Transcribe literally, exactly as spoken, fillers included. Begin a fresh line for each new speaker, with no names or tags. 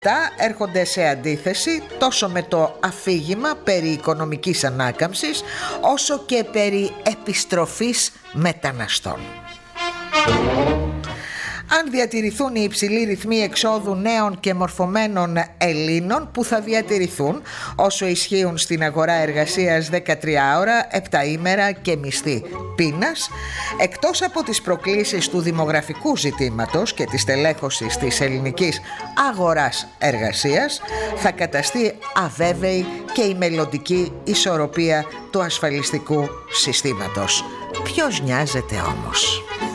Τα έρχονται σε αντίθεση τόσο με το αφήγημα περί οικονομικής ανάκαμψης όσο και περί επιστροφής μεταναστών. Αν διατηρηθούν οι υψηλοί ρυθμοί εξόδου νέων και μορφωμένων Ελλήνων, που θα διατηρηθούν όσο ισχύουν στην αγορά εργασίας δεκατρία ώρα, επταήμερα και μισθή πείνας, εκτός από τις προκλήσεις του δημογραφικού ζητήματος και της τελέχωσης της ελληνικής αγοράς εργασίας, θα καταστεί αβέβαιη και η μελλοντική ισορροπία του ασφαλιστικού συστήματος. Ποιος νοιάζεται όμως?